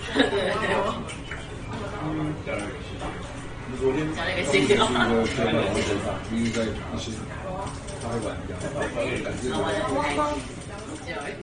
对。 你昨天讲那个闲聊。 你在一些拍完，感觉。